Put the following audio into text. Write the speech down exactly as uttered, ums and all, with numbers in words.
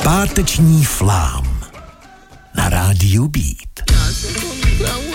Páteční flám na rádiu Beat. Já se to